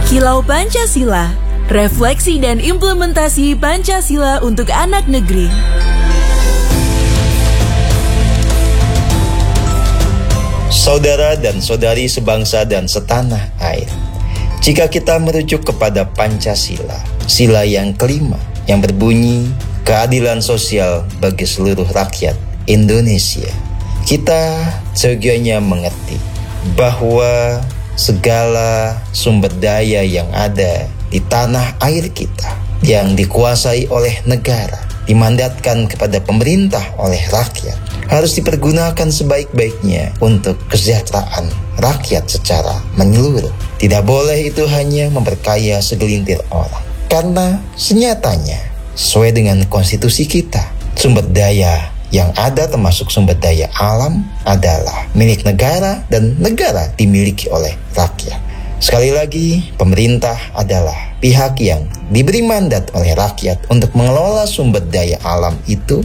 Kilau Pancasila, refleksi dan implementasi Pancasila untuk anak negeri. Saudara dan saudari sebangsa dan setanah air, jika kita merujuk kepada Pancasila, sila yang kelima yang berbunyi keadilan sosial bagi seluruh rakyat Indonesia, kita seyogyanya mengerti bahwa segala sumber daya yang ada di tanah air kita yang dikuasai oleh negara, dimandatkan kepada pemerintah oleh rakyat, harus dipergunakan sebaik-baiknya untuk kesejahteraan rakyat secara menyeluruh. Tidak boleh itu hanya memperkaya segelintir orang, karena senyatanya sesuai dengan konstitusi kita, sumber daya yang ada termasuk sumber daya alam adalah milik negara dan negara dimiliki oleh rakyat. Sekali lagi, pemerintah adalah pihak yang diberi mandat oleh rakyat untuk mengelola sumber daya alam itu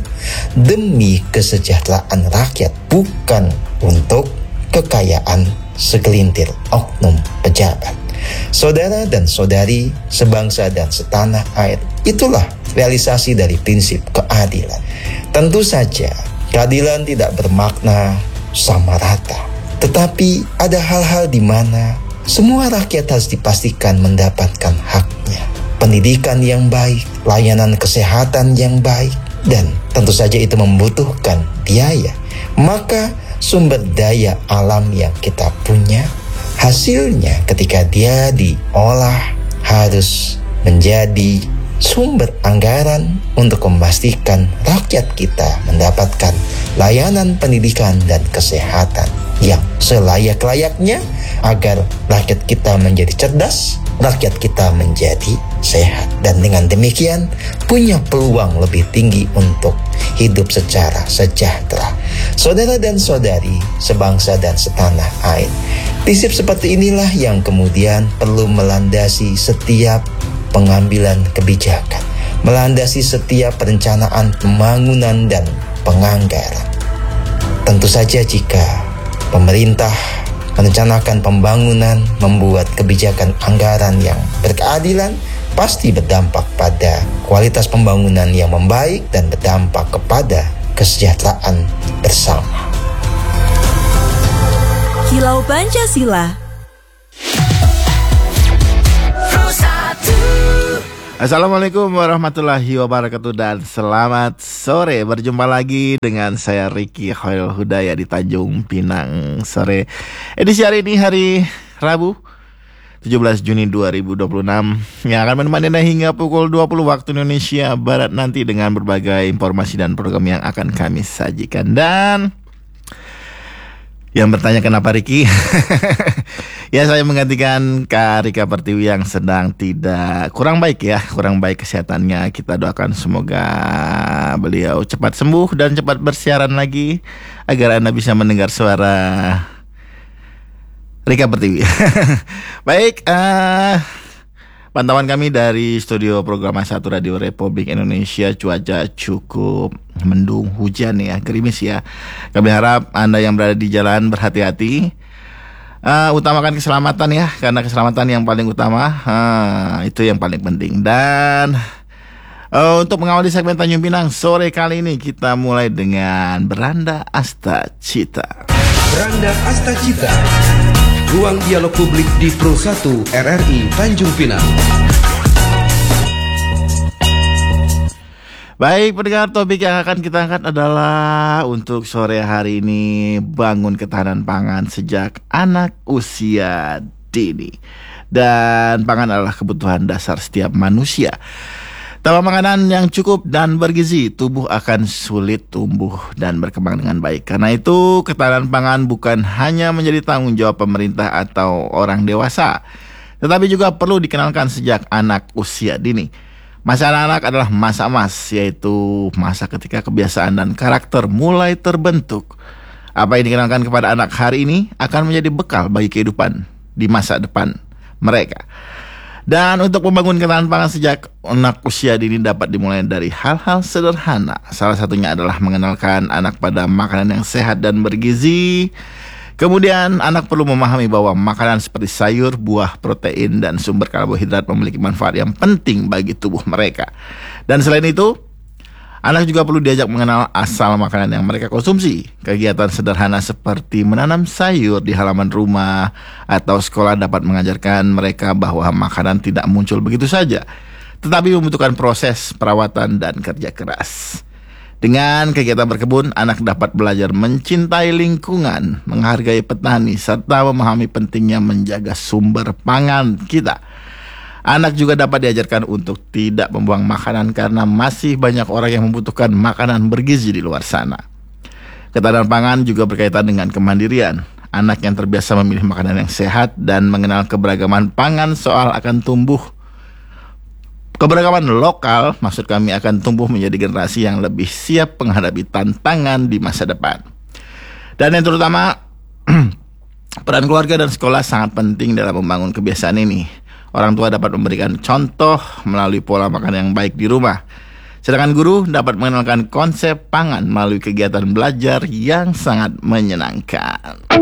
demi kesejahteraan rakyat, bukan untuk kekayaan segelintir oknum pejabat. Saudara dan saudari sebangsa dan setanah air, itulah realisasi dari prinsip keadilan. Tentu saja keadilan tidak bermakna sama rata, tetapi ada hal-hal di mana semua rakyat harus dipastikan mendapatkan haknya. Pendidikan yang baik, layanan kesehatan yang baik, dan tentu saja itu membutuhkan biaya. Maka sumber daya alam yang kita punya, hasilnya ketika dia diolah harus menjadi sumber anggaran untuk memastikan rakyat kita mendapatkan layanan pendidikan dan kesehatan yang selayak-layaknya agar rakyat kita menjadi cerdas, rakyat kita menjadi sehat, dan dengan demikian punya peluang lebih tinggi untuk hidup secara sejahtera. Saudara dan saudari sebangsa dan setanah air, prinsip seperti inilah yang kemudian perlu melandasi setiap pengambilan kebijakan, melandasi setiap perencanaan pembangunan dan penganggaran. Tentu saja jika pemerintah merencanakan pembangunan, membuat kebijakan anggaran yang berkeadilan, pasti berdampak pada kualitas pembangunan yang membaik dan berdampak kepada kesejahteraan bersama. Kilau Pancasila. Assalamualaikum warahmatullahi wabarakatuh dan selamat sore. Berjumpa lagi dengan saya Ricky Khairul Hudaya di Tanjung Pinang sore. Edisi hari ini hari Rabu 17 Juni 2026 yang akan menemani Anda hingga pukul 20 waktu Indonesia Barat nanti dengan berbagai informasi dan program yang akan kami sajikan. Dan yang bertanya kenapa Ricky? Ya, saya menggantikan Kak Rika Pertiwi yang sedang kurang baik kesehatannya. Kita doakan semoga beliau cepat sembuh dan cepat bersiaran lagi agar Anda bisa mendengar suara Rika Pertiwi. Baik, pantauan kami dari studio program 1 Radio Republik Indonesia, cuaca cukup mendung, hujan ya, gerimis ya. Kami harap Anda yang berada di jalan berhati-hati. Utamakan keselamatan ya, karena keselamatan yang paling utama, itu yang paling penting. Dan untuk mengawali segmen Tanjung Pinang sore kali ini, kita mulai dengan Beranda Asta Cita. Beranda Asta Cita, ruang dialog publik di Pro 1 RRI Tanjung Pinang. Baik pendengar, topik yang akan kita angkat adalah untuk sore hari ini, bangun ketahanan pangan sejak anak usia dini. Dan pangan adalah kebutuhan dasar setiap manusia. Tanpa makanan yang cukup dan bergizi, tubuh akan sulit tumbuh dan berkembang dengan baik. Karena itu, ketahanan pangan bukan hanya menjadi tanggung jawab pemerintah atau orang dewasa, tetapi juga perlu dikenalkan sejak anak usia dini. Masa anak-anak adalah masa emas, yaitu masa ketika kebiasaan dan karakter mulai terbentuk. Apa yang dikenalkan kepada anak hari ini akan menjadi bekal bagi kehidupan di masa depan mereka. Dan untuk membangun ketahanan pangan sejak anak usia dini dapat dimulai dari hal-hal sederhana. Salah satunya adalah mengenalkan anak pada makanan yang sehat dan bergizi. Kemudian anak perlu memahami bahwa makanan seperti sayur, buah, protein, dan sumber karbohidrat memiliki manfaat yang penting bagi tubuh mereka. Dan selain itu, anak juga perlu diajak mengenal asal makanan yang mereka konsumsi. Kegiatan sederhana seperti menanam sayur di halaman rumah atau sekolah dapat mengajarkan mereka bahwa makanan tidak muncul begitu saja, tetapi membutuhkan proses perawatan dan kerja keras. Dengan kegiatan berkebun, anak dapat belajar mencintai lingkungan, menghargai petani, serta memahami pentingnya menjaga sumber pangan kita. Anak juga dapat diajarkan untuk tidak membuang makanan karena masih banyak orang yang membutuhkan makanan bergizi di luar sana. Ketahanan pangan juga berkaitan dengan kemandirian. Anak yang terbiasa memilih makanan yang sehat dan mengenal keberagaman pangan keberagaman lokal, maksud kami, akan tumbuh menjadi generasi yang lebih siap menghadapi tantangan di masa depan. Dan yang terutama, peran keluarga dan sekolah sangat penting dalam membangun kebiasaan ini. Orang tua dapat memberikan contoh melalui pola makan yang baik di rumah. Sedangkan guru dapat mengenalkan konsep pangan melalui kegiatan belajar yang sangat menyenangkan.